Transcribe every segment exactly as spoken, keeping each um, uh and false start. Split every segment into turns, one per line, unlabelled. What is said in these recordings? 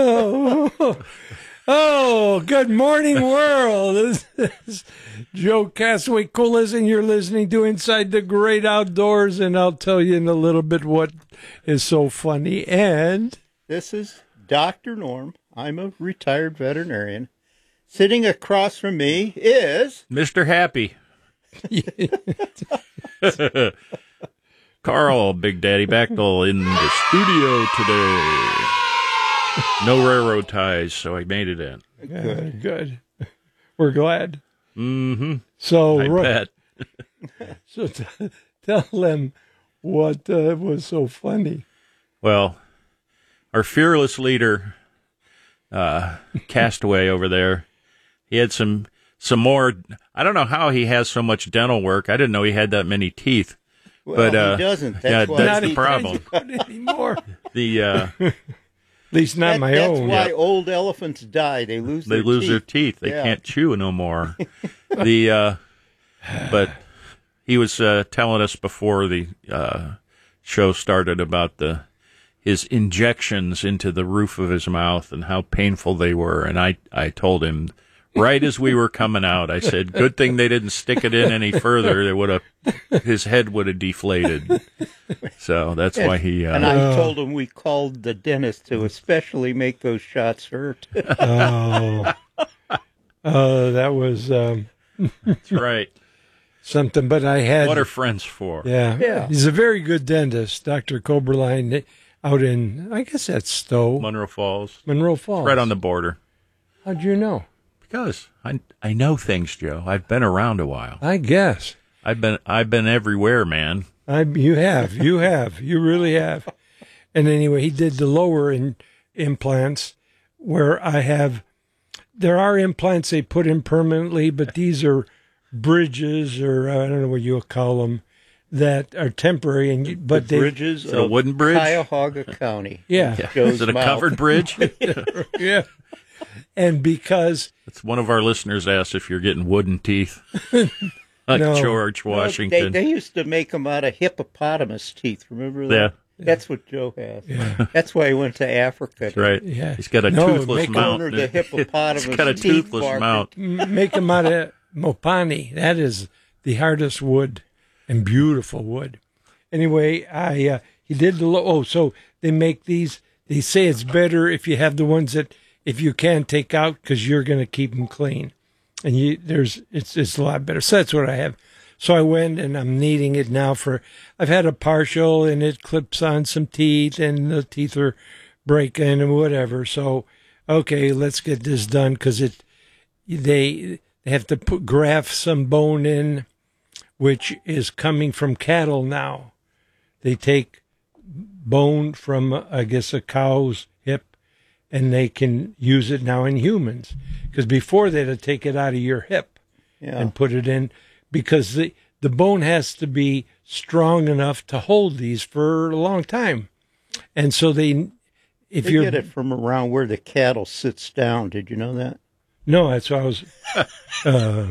Oh, oh, good morning, world. This is Joe Castaway Coolest, and you're listening to Inside the Great Outdoors, and I'll tell you in a little bit what is so funny. And
this is Doctor Norm. I'm a retired veterinarian. Sitting across from me is
Mister Happy. Carl, Big Daddy Bechtel in the studio today. No railroad ties, so I made it in.
Good, good. We're glad.
Mm-hmm.
So,
I
Ro-
bet.
so t- tell them what uh, was so funny.
Well, our fearless leader, uh, Castaway over there, he had some some more. I don't know how he has so much dental work. I didn't know he had that many teeth.
Well,
but uh,
he doesn't. That's
yeah,
why
that's
he
the problem.
Anymore.
The uh,
At least not
that,
my
that's
own.
why
Yeah.
old elephants die. They lose.
they
their
lose
teeth.
their teeth. They
Yeah.
can't chew no more. the uh, but he was uh, telling us before the uh, show started about the his injections into the roof of his mouth and how painful they were. And I, I told him right as we were coming out, I said, good thing they didn't stick it in any further. It would have, his head would have deflated. So that's
And,
why he, uh,
and I told him we called the dentist to especially make those shots hurt.
Oh, uh, that was um,
that's right.
something. But I had
What are friends for?
Yeah.
Yeah.
He's a very good dentist, Doctor Coberline, out in, I guess that's Stowe,
Monroe Falls.
Monroe Falls.
Right on the border.
How'd you know?
Because I, I know things, Joe. I've been around a while.
I guess.
I've been, I've been everywhere, man.
I, you have. You have. You really have. And anyway, he did the lower in, implants where I have, there are implants they put in permanently, but these are bridges or uh, I don't know what you'll call them that are temporary. And you, but
the
they,
bridges
Is it a
of
wooden bridge?
Cuyahoga County.
yeah,
Yeah.
Joe's
Is it a
mouth.
covered bridge?
yeah. And because
It's one of our listeners asked if you're getting wooden teeth, like
No.
George
Well,
Washington.
They, they used to make them out of hippopotamus teeth. Remember that?
Yeah.
That's what Joe has.
Yeah.
That's why he went to Africa.
That's right.
Yeah.
He's got a
No,
toothless
make
mount.
owner the hippopotamus
He's got a
teeth
toothless
barker.
mount.
make them out of Mopani. That is the hardest wood and beautiful wood. Anyway, I uh, he did the lo- oh, so they make these. They say it's better if you have the ones that if you can take out because you're going to keep them clean, and you there's it's it's a lot better. So that's what I have. So I went and I'm needing it now for. I've had a partial and it clips on some teeth and the teeth are breaking and whatever. So okay, let's get this done because it they. They have to put graft some bone in, which is coming from cattle now. They take bone from, I guess, a cow's hip, and they can use it now in humans. Because before they had to take it out of your hip
Yeah.
and put it in, because the, the bone has to be strong enough to hold these for a long time. And so they, if
They
you're
get it from around where the cattle sits down. Did you know that?
no, that's what I was. Uh,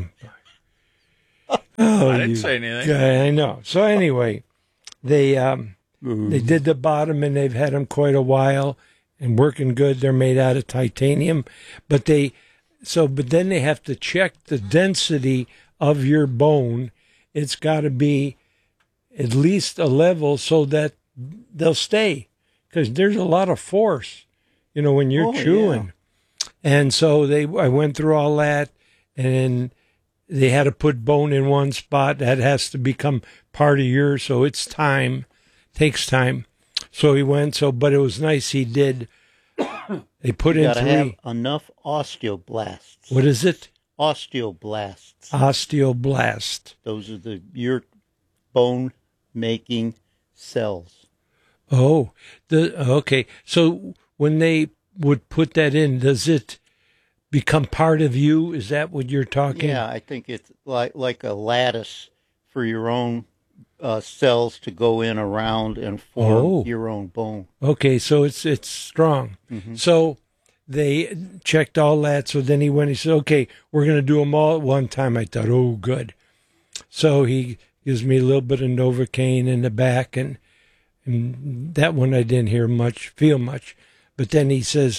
oh,
I didn't
you
say anything.
guy, I know. So anyway, they um, they did the bottom, and they've had them quite a while and working good. They're made out of titanium, but they so but then they have to check the density of your bone. It's got to be at least a level so that they'll stay, because there's a lot of force, you know, when you're
Oh, yeah.
chewing. And so they, I went through all that, and they had to put bone in one spot that has to become part of yours. So it's time, takes time. So he went. So, but it was nice. He did. They put
You
in
got to
three.
have enough osteoblasts.
What is it?
Osteoblasts.
Osteoblast.
Those are the your bone making cells.
Oh, the okay. So when they would put that in, does it become part of you? Is that what you're talking?
Yeah, I think it's like like a lattice for your own uh, cells to go in around and form
Oh.
your own bone.
Okay, so it's it's strong. So they checked all that. So then he went. He said, "Okay, we're going to do them all at one time." I thought, "Oh, good." So he gives me a little bit of Novocaine in the back, and, and that one I didn't hear much, feel much. But then he says,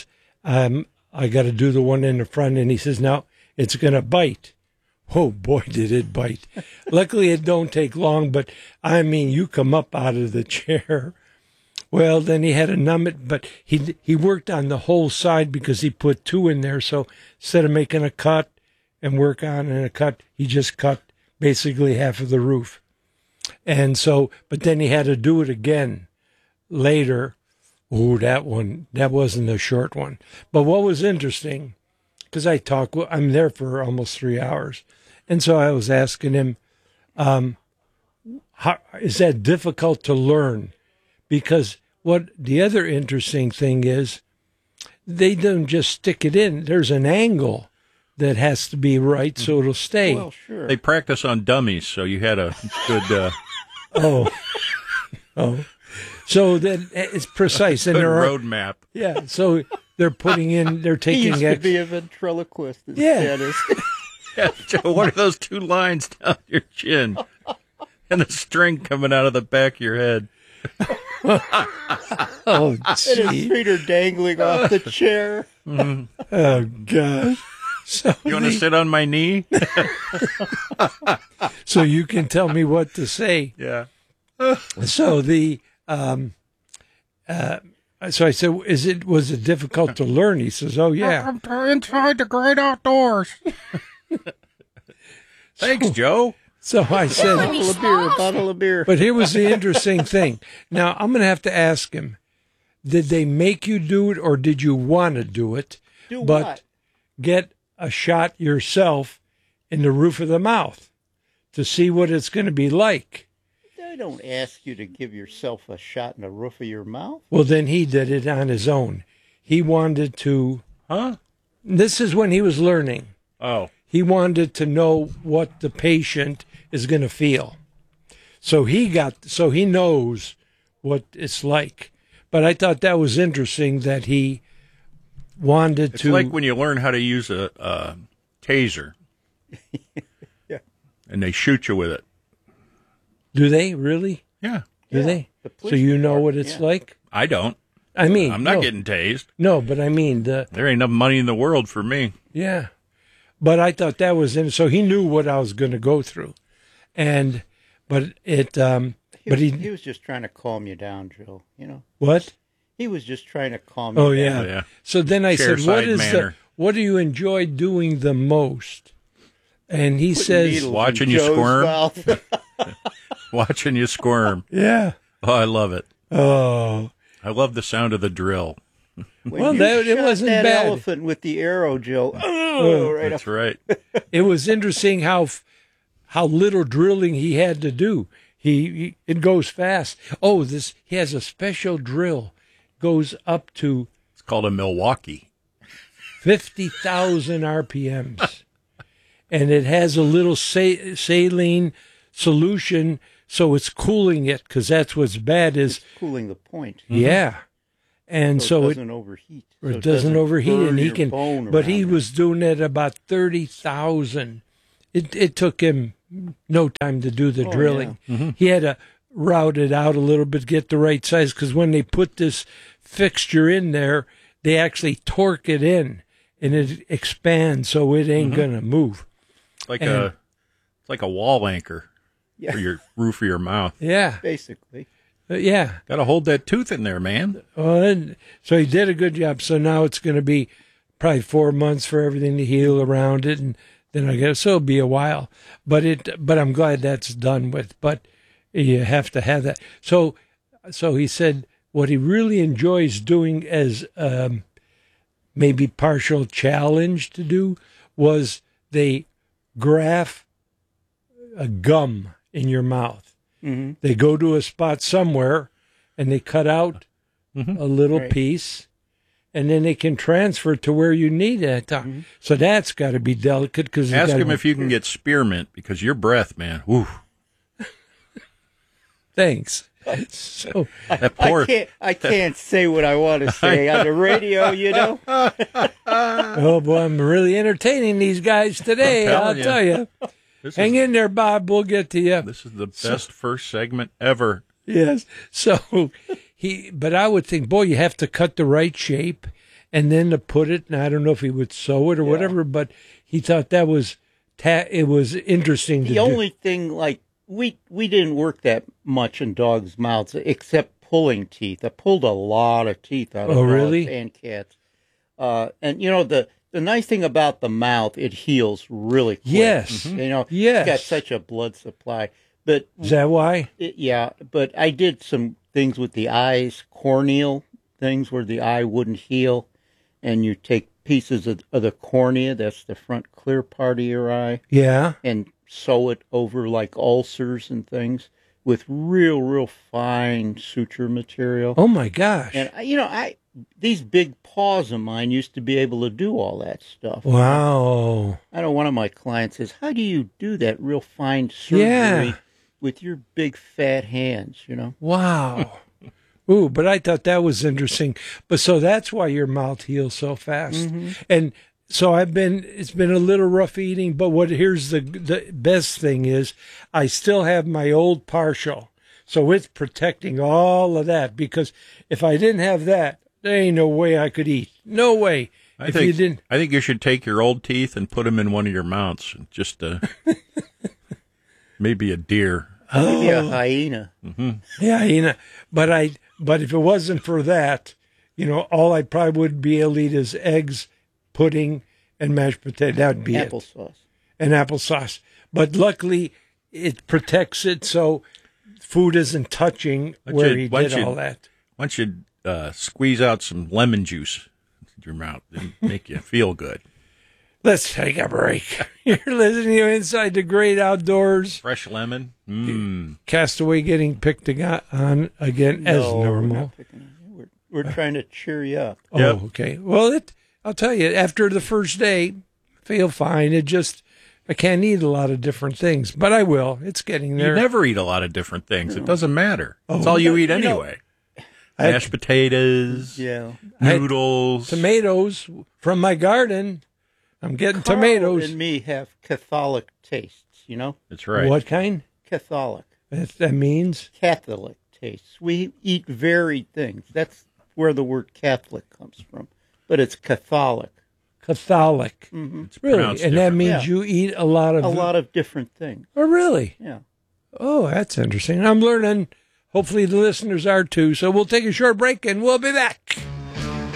um, I got to do the one in the front. And he says, now it's going to bite. Oh, boy, did it bite. Luckily, it don't take long, but I mean, you come up out of the chair. Well, then he had to numb it, but he he worked on the whole side because he put two in there. So instead of making a cut and work on and a cut, he just cut basically half of the roof. And so, but then he had to do it again later. Oh, that one, that wasn't a short one. But what was interesting, because I talk, I'm there for almost three hours. And so I was asking him, um, how, is that difficult to learn? Because what the other interesting thing is, they don't just stick it in. There's an angle that has to be right so it'll stay.
Well, sure.
They practice on dummies, so you had a good uh,
Oh, oh. So that it's precise. And
good
there are,
road map.
yeah, so they're putting in, they're
He
taking
used to
ex-
be a ventriloquist. His
Yeah.
dentist.
Yeah, Joe, what are those two lines down your chin? And the string coming out of the back of your head.
Oh,
And his
gee.
feet are dangling off the chair.
Oh, gosh. So,
You want to
the-
sit on my knee?
so you can tell me what to say.
Yeah.
So the, um, uh, so I said, "Is it was it difficult to learn?" He says, "Oh yeah."
Welcome to Inside the Great Outdoors. Thanks, Joe.
So I said,
Bottle of beer, a bottle of beer.
but here was the interesting thing. Now I'm going to have to ask him: did they make you do it, or did you want to do it?
Do
but
what?
get a shot yourself in the roof of the mouth to see what it's going to be like.
I don't ask you to give yourself a shot in the roof of your mouth.
Well, then he did it on his own. He wanted to.
Huh?
This is when he was learning.
Oh.
He wanted to know what the patient is going to feel. So he got, so he knows what it's like. But I thought that was interesting that he wanted
It's
to.
like when you learn how to use a, a taser.
Yeah.
And they shoot you with it.
Do they really?
Yeah.
Do
Yeah,
they?
the
So
police
you know what
department,
it's
yeah.
like?
I don't.
I mean,
I'm not
no,
getting tased.
no, but I mean the
There ain't enough money in the world for me.
yeah. But I thought that was in. So he knew what I was going to go through, and but it. Um,
He,
but
was,
he,
he was just trying to calm you down, Joe. You know,
what?
he was just trying to calm you
Oh
down.
yeah.
Oh, yeah.
So then I said, "What
Chair-side
is the?
manner.
What do you enjoy doing the most?" And he
Putting
says,
needles in
Watching you
Joe's
squirm.
mouth.
Watching you squirm.
"Yeah,
Oh, I love it.
oh,
I love the sound of the drill.
When
Well,
you
that- it
shot
wasn't
that
bad.
elephant with the arrow, Joe. Oh, right
That's
up.
right.
it was interesting how f- how little drilling he had to do. He, he it goes fast. Oh, this he has a special drill, goes up to
It's called a Milwaukee.
fifty thousand R P Ms. And it has a little sa- saline solution, so it's cooling it, because that's what's bad is,
Cooling the point.
yeah. And
So,
so,
it
it,
doesn't overheat.
or
So
it doesn't overheat,
burn
and he
your
can,
bone
but he
around
was doing it about thirty thousand. It, it took him no time to do the
Oh,
drilling. He had to route it out a little bit, get the right size, because when they put this fixture in there, they actually torque it in, and it expands, so it ain't going to move.
It's like
And-
a it's like a wall anchor
Yeah.
for your roof of your mouth.
Yeah,
basically.
Uh, yeah.
Got to hold that tooth in there, man.
Well, and so he did a good job. So now it's going to be probably four months for everything to heal around it, and then I guess so it'll be a while. But it, but I'm glad that's done with. But you have to have that. So, so he said what he really enjoys doing as um, maybe partial challenge to do was they graft a gum in your mouth.
Mm-hmm.
They go to a spot somewhere and they cut out a little
Right.
piece, and then they can transfer it to where you need it. So that's got to be delicate because
Ask him if you can get spearmint because your breath, man. Woo.
Thanks. So
That
I
poor
can't. I can't say what I want to say on the radio. You know.
oh boy, I'm really entertaining these guys today.
I'm
I'll
telling
tell you.
this
Hang
is,
in there, Bob. We'll get to you.
this is the best first segment ever.
Yes. So he, but I would think, boy, you have to cut the right shape, and then to put it, and I don't know if he would sew it or
Yeah.
whatever, but he thought that was ta- it was interesting to
The
do.
only thing, like, we we didn't work that much in dogs' mouths except pulling teeth. I pulled a lot of teeth out of
Oh,
dogs
really?
and cats. Uh, and, you know, the, the nice thing about the mouth, it heals really quick.
Yes.
You know,
Yes.
it's got such a blood supply. But,
Is that why?
it, yeah, but I did some things with the eyes, corneal things where the eye wouldn't heal. And you take pieces of, of the cornea, that's the front clear part of your eye,
Yeah.
and sew it over like ulcers and things with real, real fine suture material.
Oh my gosh.
And I- you know, I these big paws of mine used to be able to do all that stuff.
Wow.
I know one of my clients says, "How do you do that real fine surgery
Yeah.
with your big fat hands?" You know.
Wow. Ooh, but I thought that was interesting. But so that's why your mouth heals so fast. And so I've been, it's been a little rough eating, but what, here's the, the best thing is I still have my old partial. So it's protecting all of that, because if I didn't have that, there ain't no way I could eat. No way.
I
if
think,
you didn't.
I think you should take your old teeth and put them in one of your mounts. Just uh, maybe a deer.
Maybe a hyena.
Yeah, you know, but I, but if it wasn't for that, you know, all I probably would be able to eat is eggs, pudding, and mashed potato. That would be it.
Applesauce.
And applesauce. But luckily, it protects it so food isn't touching
Why
where
don't
he
you- why
did
don't you-
all that.
Why don't you uh, squeeze out some lemon juice in your mouth and make you feel good?
Let's take a break. You're listening to Inside the Great Outdoors.
Fresh lemon. Mmm.
Castaway getting picked ag- on again as
No, we're
normal.
not picking on you. We're, we're trying to cheer you up.
Oh,
Yep.
okay. Well, it, I'll tell you, after the first day, I feel fine. It just, I can't eat a lot of different things, but I will. It's getting
You
there.
never eat a lot of different things. It doesn't matter. It's all you eat
You know,
anyway.
I had
Mashed potatoes,
Yeah.
had
noodles.
tomatoes from my garden. I'm getting tomatoes.
Carl and me have Catholic tastes, you know?
That's right.
What kind?
Catholic.
That, that means?
Catholic tastes. We eat varied things. That's where the word Catholic comes from. But it's Catholic.
Catholic.
It's
Really?
pronounced
And that
different.
means
Yeah.
you eat a lot of...
A lot of different things.
Oh, really?
Yeah.
Oh, that's interesting. I'm learning. Hopefully the listeners are too. So we'll take a short break and we'll be back.